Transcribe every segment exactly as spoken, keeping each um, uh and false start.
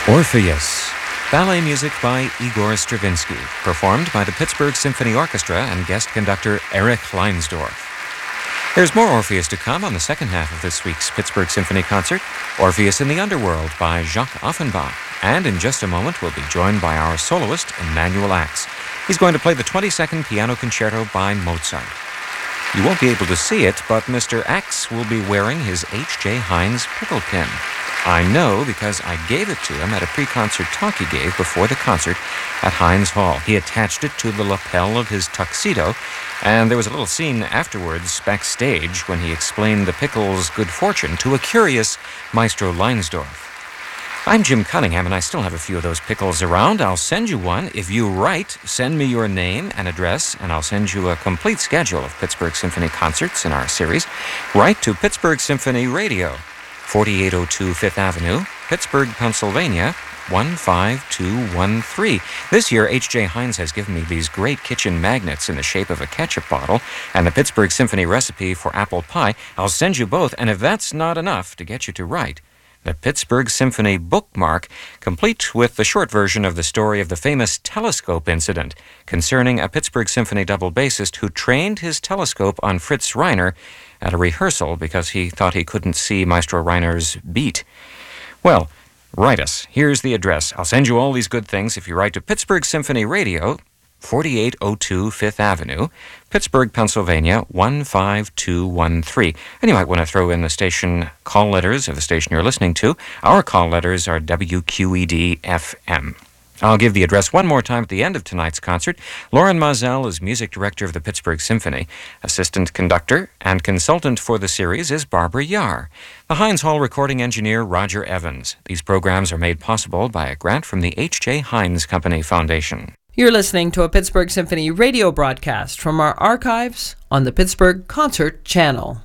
Orpheus, ballet music by Igor Stravinsky, performed by the Pittsburgh Symphony Orchestra and guest conductor Erich Leinsdorf. There's more Orpheus to come on the second half of this week's Pittsburgh Symphony Concert, Orpheus in the Underworld by Jacques Offenbach. And in just a moment, we'll be joined by our soloist, Emanuel Ax. He's going to play the twenty-second Piano Concerto by Mozart. You won't be able to see it, but Mister Ax will be wearing his H J Heinz pickle pin. I know because I gave it to him at a pre-concert talk he gave before the concert at Heinz Hall. He attached it to the lapel of his tuxedo, and there was a little scene afterwards backstage when he explained the pickle's good fortune to a curious Maestro Leinsdorf. I'm Jim Cunningham, and I still have a few of those pickles around. I'll send you one. If you write, send me your name and address, and I'll send you a complete schedule of Pittsburgh Symphony concerts in our series. Write to Pittsburgh Symphony Radio, forty-eight oh two Fifth Avenue, Pittsburgh, Pennsylvania, one five two one three. This year, H J Heinz has given me these great kitchen magnets in the shape of a ketchup bottle and the Pittsburgh Symphony recipe for apple pie. I'll send you both, and if that's not enough to get you to write, the Pittsburgh Symphony bookmark, complete with the short version of the story of the famous telescope incident concerning a Pittsburgh Symphony double bassist who trained his telescope on Fritz Reiner at a rehearsal because he thought he couldn't see Maestro Reiner's beat. Well, write us. Here's the address. I'll send you all these good things if you write to Pittsburgh Symphony Radio, forty-eight oh two Fifth Avenue, Pittsburgh, Pennsylvania, one five two one three. And you might want to throw in the station call letters of the station you're listening to. Our call letters are W Q E D F M. I'll give the address one more time at the end of tonight's concert. Lauren Mazel is music director of the Pittsburgh Symphony. Assistant conductor and consultant for the series is Barbara Yar. The Heinz Hall recording engineer, Roger Evans. These programs are made possible by a grant from the H J Heinz Company Foundation. You're listening to a Pittsburgh Symphony radio broadcast from our archives on the Pittsburgh Concert Channel.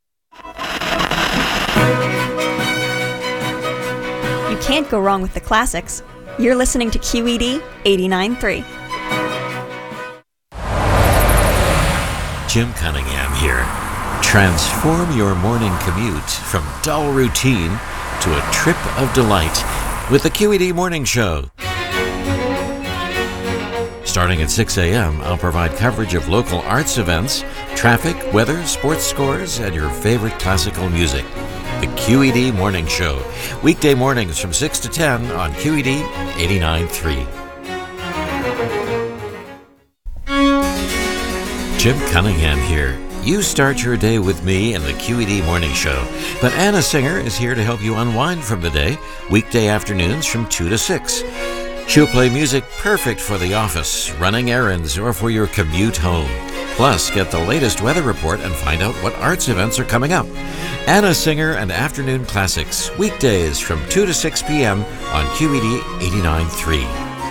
You can't go wrong with the classics. You're listening to Q E D eighty-nine point three. Jim Cunningham here. Transform your morning commute from dull routine to a trip of delight with the Q E D Morning Show. Starting at six a.m., I'll provide coverage of local arts events, traffic, weather, sports scores, and your favorite classical music. The Q E D Morning Show. Weekday mornings from six to ten on Q E D eighty-nine point three. Jim Cunningham here. You start your day with me in the Q E D Morning Show. But Anna Singer is here to help you unwind from the day, weekday afternoons from two to six. She'll play music perfect for the office, running errands, or for your commute home. Plus, get the latest weather report and find out what arts events are coming up. Anna Singer and Afternoon Classics, weekdays from two to six p.m. on Q E D eighty-nine point three.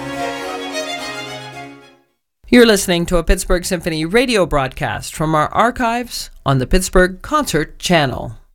You're listening to a Pittsburgh Symphony radio broadcast from our archives on the Pittsburgh Concert Channel.